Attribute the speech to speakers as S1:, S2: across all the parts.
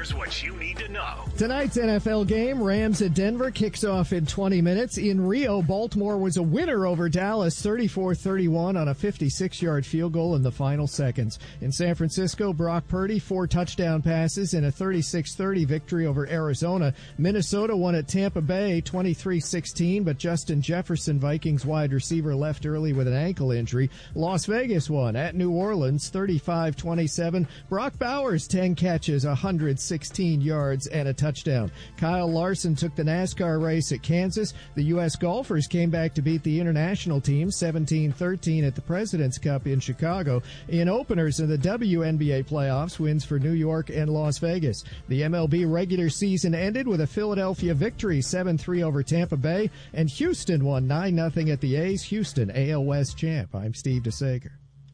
S1: Here's what you need to know.
S2: Tonight's NFL game, Rams at Denver, kicks off in 20 minutes. In Rio, Baltimore was a winner over Dallas, 34-31 on a 56-yard field goal in the final seconds. In San Francisco, Brock Purdy, 4 touchdown passes in a 36-30 victory over Arizona. Minnesota won at Tampa Bay, 23-16, but Justin Jefferson, Vikings wide receiver, left early with an ankle injury. Las Vegas won at New Orleans, 35-27. Brock Bowers, 10 catches, 116 yards, and a touchdown. Kyle Larson took the NASCAR race at Kansas. The U.S. golfers came back to beat the international team 17-13 at the President's Cup in Chicago. In openers in the WNBA playoffs, wins for New York and Las Vegas. The MLB regular season ended with a Philadelphia victory 7-3 over Tampa Bay, and Houston won 9-0 at the A's. Houston, AL West champ. I'm Steve DeSager.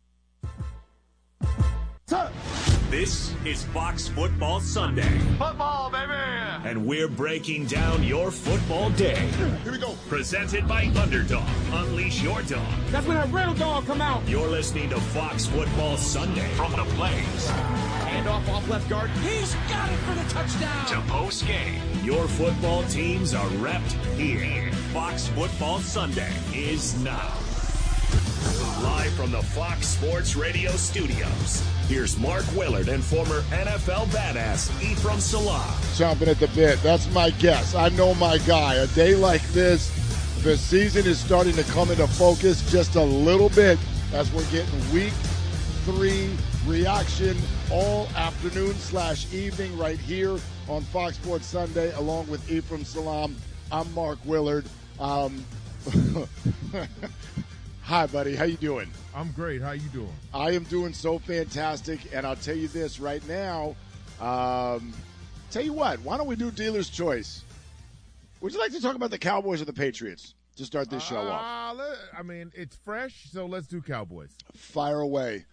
S1: This is Fox Football Sunday.
S3: Football, baby!
S1: And we're breaking down your football day.
S3: Here we go.
S1: Presented by Underdog. Unleash your dog.
S4: That's when that real dog come out.
S1: You're listening to Fox Football Sunday. From the Blaze.
S4: Handoff off left guard. He's got it for the touchdown.
S1: To post game. Your football teams are repped here. Fox Football Sunday is now. Live from the Fox Sports Radio studios, here's Mark Willard and former NFL badass Ephraim Salaam.
S5: Chomping at the bit. That's my guess. I know my guy. A day like this, the season is starting to come into focus just a little bit as we're getting week 3 reaction all afternoon/evening right here on Fox Sports Sunday along with Ephraim Salaam. I'm Mark Willard. Hi, buddy. How you doing?
S6: I'm great. How you doing?
S5: I am doing so fantastic, and I'll tell you this right now. Tell you what, why don't we do dealer's choice? Would you like to talk about the Cowboys or the Patriots to start this show off?
S6: I mean, it's fresh, so let's do Cowboys.
S5: Fire away.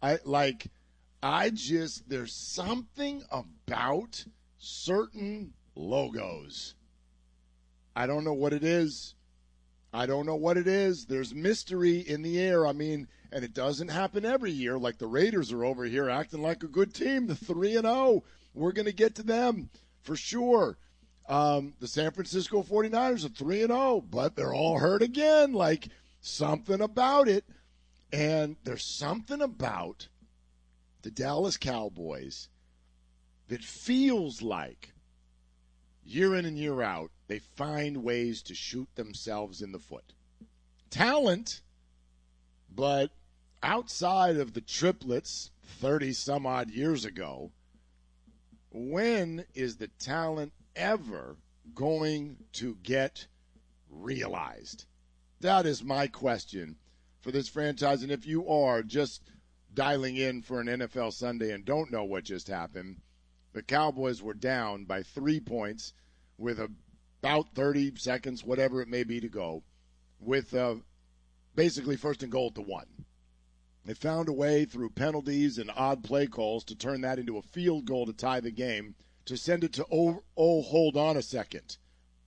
S5: There's something about certain logos. I don't know what it is. There's mystery in the air. I mean, and it doesn't happen every year. Like the Raiders are over here acting like a good team. The 3-0. We're going to get to them for sure. The San Francisco 49ers are 3-0, but they're all hurt again. Like something about it. And there's something about the Dallas Cowboys that feels like year in and year out, they find ways to shoot themselves in the foot. Talent, but outside of the triplets 30-some-odd years ago, when is the talent ever going to get realized? That is my question for this franchise. And if you are just dialing in for an NFL Sunday and don't know what just happened, the Cowboys were down by 3 points with about 30 seconds, whatever it may be, to go, with basically first and goal at the 1. They found a way through penalties and odd play calls to turn that into a field goal to tie the game, to send it to, hold on a second.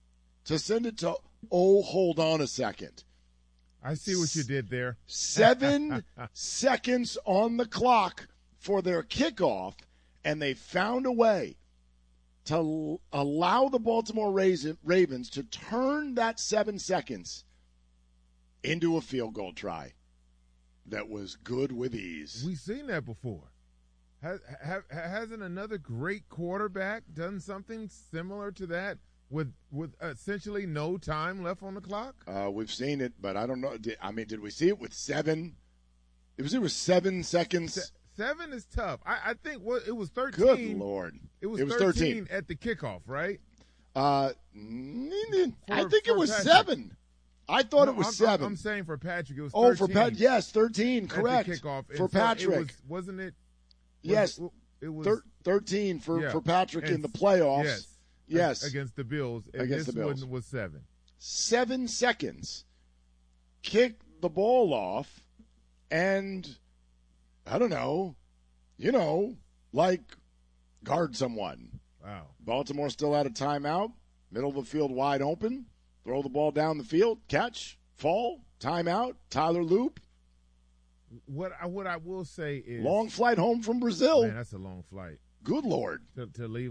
S6: I see what you did there.
S5: 7 seconds on the clock for their kickoff, and they found a way to allow the Baltimore Ravens to turn that 7 seconds into a field goal try that was good with ease.
S6: We've seen that before. Hasn't another great quarterback done something similar to that with essentially no time left on the clock?
S5: We've seen it, but I don't know. Did we see it with 7? It was 7 seconds.
S6: 7 is tough. I think it was 13.
S5: Good Lord.
S6: It was 13 at the kickoff, right?
S5: I think it was Patrick. 7. I thought it was 7.
S6: I'm saying for Patrick, it was 13.
S5: For Patrick, yes, 13, correct.
S6: At the kickoff.
S5: For Patrick.
S6: Wasn't it?
S5: Yes,
S6: it was
S5: 13 for Patrick in the playoffs. Yes.
S6: Against the Bills. And
S5: against the Bills.
S6: Was 7.
S5: 7 seconds. Kick the ball off, and I don't know, guard someone.
S6: Wow.
S5: Baltimore still out of timeout, middle of the field wide open, throw the ball down the field, catch, fall, timeout, Tyler Loop.
S6: What I will say is
S5: long flight home from Brazil.
S6: Man, that's a long flight.
S5: Good Lord.
S6: To leave